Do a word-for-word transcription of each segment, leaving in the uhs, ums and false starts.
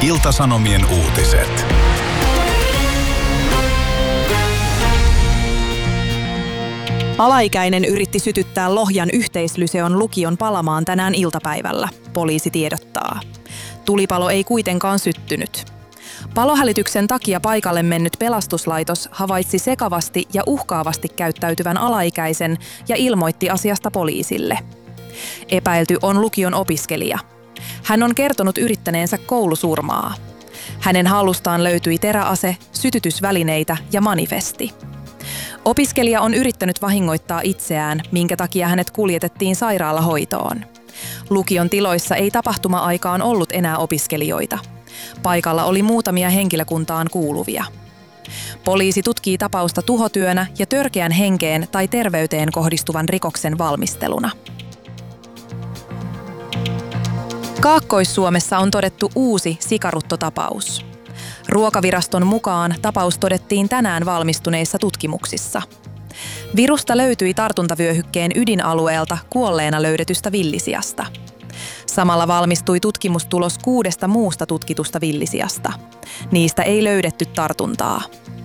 Ilta-Sanomien uutiset. Alaikäinen yritti sytyttää Lohjan yhteislyseon lukion palamaan tänään iltapäivällä, poliisi tiedottaa. Tulipalo ei kuitenkaan syttynyt. Palohälytyksen takia paikalle mennyt pelastuslaitos havaitsi sekavasti ja uhkaavasti käyttäytyvän alaikäisen ja ilmoitti asiasta poliisille. Epäilty on lukion opiskelija. Hän on kertonut yrittäneensä koulusurmaa. Hänen hallustaan löytyi teräase, sytytysvälineitä ja manifesti. Opiskelija on yrittänyt vahingoittaa itseään, minkä takia hänet kuljetettiin sairaalahoitoon. Lukion tiloissa ei tapahtuma-aikaan ollut enää opiskelijoita. Paikalla oli muutamia henkilökuntaan kuuluvia. Poliisi tutkii tapausta tuhotyönä ja törkeän henkeen tai terveyteen kohdistuvan rikoksen valmisteluna. Kaakkois-Suomessa on todettu uusi sikaruttotapaus. Ruokaviraston mukaan tapaus todettiin tänään valmistuneissa tutkimuksissa. Virusta löytyi tartuntavyöhykkeen ydinalueelta kuolleena löydetystä villisiasta. Samalla valmistui tutkimustulos kuudesta muusta tutkitusta villisiasta. Niistä ei löydetty tartuntaa.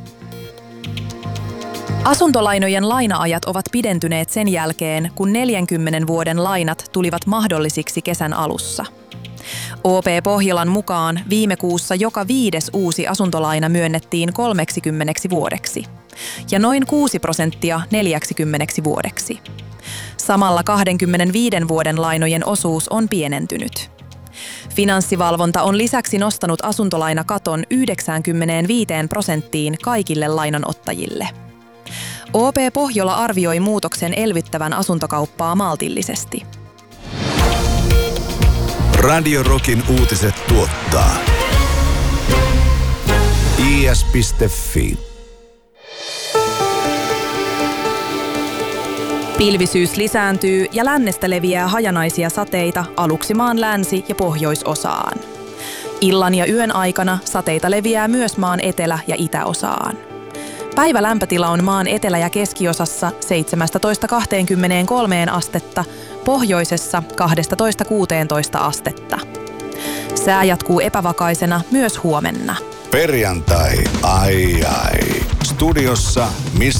Asuntolainojen laina-ajat ovat pidentyneet sen jälkeen, kun neljänkymmenen vuoden lainat tulivat mahdollisiksi kesän alussa. O P Pohjolan mukaan viime kuussa joka viides uusi asuntolaina myönnettiin kolmeksikymmeneksi vuodeksi ja noin kuusi prosenttia neljäksikymmeneksi vuodeksi. Samalla kaksikymmentäviiden vuoden lainojen osuus on pienentynyt. Finanssivalvonta on lisäksi nostanut asuntolainakaton yhdeksänkymmentäviisi prosenttiin kaikille lainanottajille. O P Pohjola arvioi muutoksen elvyttävän asuntokauppaa maltillisesti. Radio Rockin uutiset tuottaa I S piste F I. Pilvisyys lisääntyy ja lännestä leviää hajanaisia sateita aluksi maan länsi- ja pohjoisosaan. Illan ja yön aikana sateita leviää myös maan etelä- ja itäosaan. Päivä lämpötila on maan etelä- ja keskiosassa seitsemästätoista kaksikymmentäkolme astetta, pohjoisessa kaksitoista kuusitoista astetta. Sää jatkuu epävakaisena myös huomenna. Perjantai, ai ai. Studiossa mister